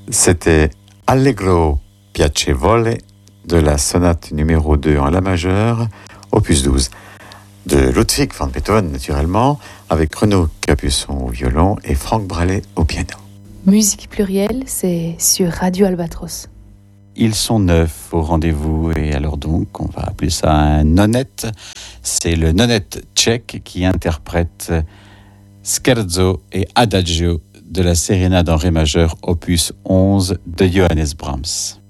C'était Allegro Piacevole de la sonate numéro 2 en la majeure, opus 12, de Ludwig van Beethoven naturellement, avec Renaud Capuçon au violon et Franck Bralet au piano. Musique plurielle, c'est sur Radio Albatros. Ils sont 9 au rendez-vous et alors donc on va appeler ça un nonette. C'est le nonette tchèque qui interprète Scherzo et Adagio de la sérénade en ré majeur opus 11 de Johannes Brahms.